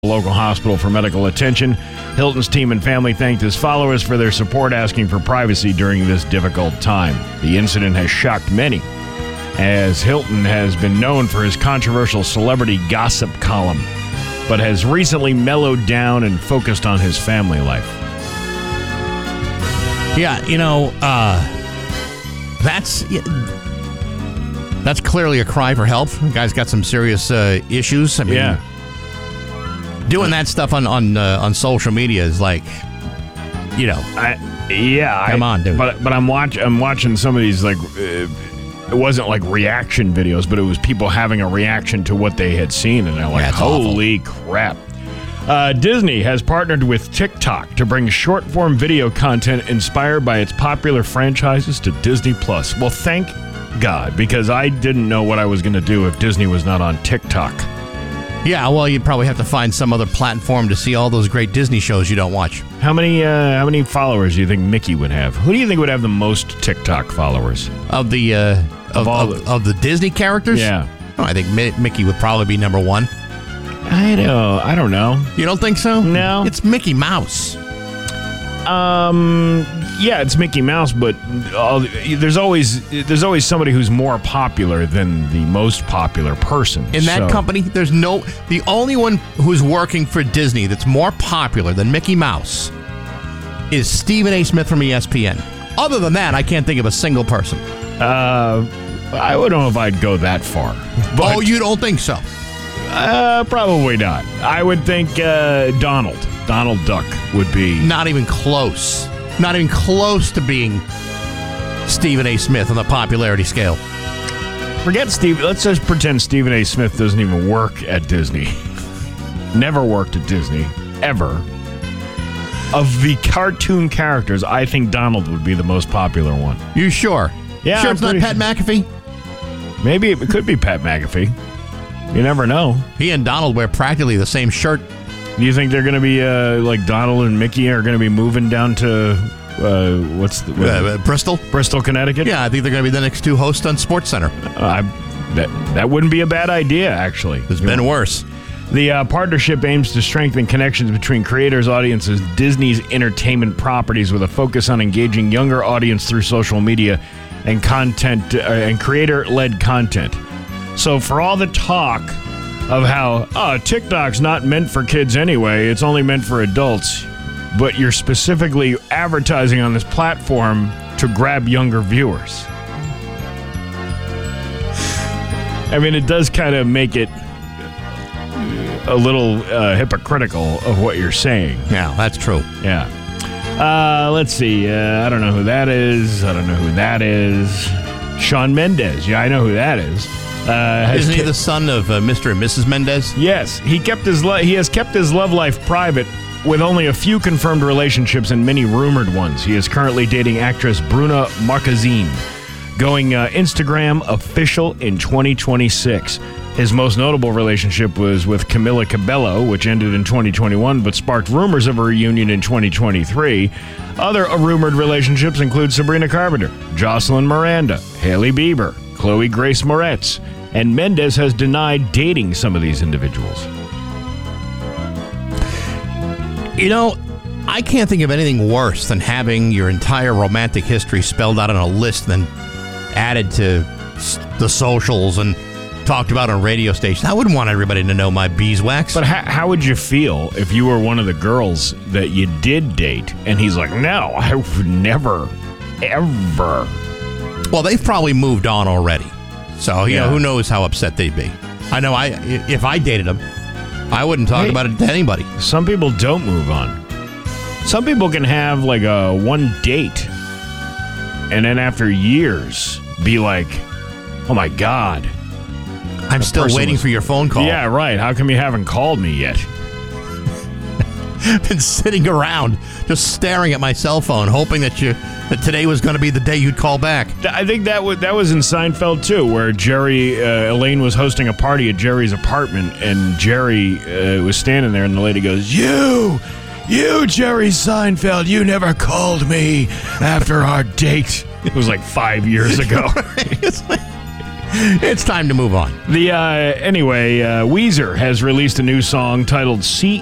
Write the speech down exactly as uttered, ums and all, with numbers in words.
local hospital for medical attention. Hilton's team and family thanked his followers for their support, asking for privacy during this difficult time. The incident has shocked many, as Hilton has been known for his controversial celebrity gossip column, but has recently mellowed down and focused on his family life. Yeah, you know, uh, that's that's clearly a cry for help. The guy's got some serious uh, issues. I mean, Yeah. doing that stuff on on uh, on social media is like, you know, I, yeah. Come I, on, dude. But but I'm watch I'm watching some of these, like, uh, it wasn't like reaction videos, but it was people having a reaction to what they had seen, and they're like, Yeah, it's holy crap. Uh, Disney has partnered with TikTok to bring short-form video content inspired by its popular franchises to Disney Plus. Well, thank God, because I didn't know what I was going to do if Disney was not on TikTok. yeah. Well, you'd probably have to find some other platform to see all those great Disney shows you don't watch. How many uh, how many followers do you think Mickey would have? Who do you think would have the most TikTok followers? Of the uh, of, all of, the- of the Disney characters, Yeah. oh, I think Mi- Mickey would probably be number one. I don't, I don't know. You don't think so? No. It's Mickey Mouse. Um, yeah, it's Mickey Mouse, but all, there's always there's always somebody who's more popular than the most popular person. In that So- company, there's no... The only one who's working for Disney that's more popular than Mickey Mouse is Stephen A. Smith from E S P N. Other than that, I can't think of a single person. Uh, I don't know if I'd go that far. But, Oh, you don't think so? Uh, probably not. I would think uh, Donald. Donald Duck would be... Not even close. Not even close to being Stephen A. Smith on the popularity scale. Forget Steve. Let's just pretend Stephen A. Smith doesn't even work at Disney. Never worked at Disney. Ever. Of the cartoon characters, I think Donald would be the most popular one. You sure? Yeah, Sure I'm it's not pretty Pat McAfee? Maybe it could be Pat McAfee. You never know. He and Donald wear practically the same shirt. Do you think they're going to be, uh, like Donald and Mickey are going to be moving down to, uh, what's the... What, Uh, Bristol? Bristol, Connecticut? Yeah, I think they're going to be the next two hosts on SportsCenter. Uh, I, that, that wouldn't be a bad idea, actually. It's been worse. The uh, partnership aims to strengthen connections between creators, audiences, Disney's entertainment properties, with a focus on engaging younger audience through social media and content uh, and creator-led content. So for all the talk of how oh, TikTok's not meant for kids anyway, it's only meant for adults, but you're specifically advertising on this platform to grab younger viewers. I mean, it does kind of make it a little uh, hypocritical of what you're saying. Yeah, that's true. Yeah. Uh, let's see. Uh, I don't know who that is. I don't know who that is. Shawn Mendes. Yeah, I know who that is. Uh, has Isn't he ke- the son of uh, Mister and Missus Mendez? Yes, he kept his lo- he has kept his love life private, with only a few confirmed relationships and many rumored ones. He is currently dating actress Bruna Marquezine, going uh, Instagram official in twenty twenty-six. His most notable relationship was with Camila Cabello, which ended in twenty twenty-one, but sparked rumors of a reunion in twenty twenty-three. Other uh, rumored relationships include Sabrina Carpenter, Jocelyn Miranda, Hailey Bieber, Chloe Grace Moretz, and Mendes has denied dating some of these individuals. You know, I can't think of anything worse than having your entire romantic history spelled out on a list, then added to s- the socials and talked about on radio stations. I wouldn't want everybody to know my beeswax. But how, how would you feel if you were one of the girls that you did date, and he's like, no, I would never, ever. Well, they've probably moved on already. So, you Yeah. know, who knows how upset they'd be. I know I if I dated him, I wouldn't talk Hey. about it to anybody. Some people don't move on. Some people can have like a one date, and then after years be like, oh my God. I'm still person waiting was- for your phone call. Yeah, right. How come you haven't called me yet? Been sitting around just staring at my cell phone, hoping that you that today was going to be the day you'd call back. Th- I think that was that was in Seinfeld too, where Jerry uh, Elaine was hosting a party at Jerry's apartment, and Jerry uh, was standing there, and the lady goes, "You, you, Jerry Seinfeld, you never called me after our date." It was like five years ago. It's like, It's time to move on. The uh, anyway, uh, Weezer has released a new song titled "C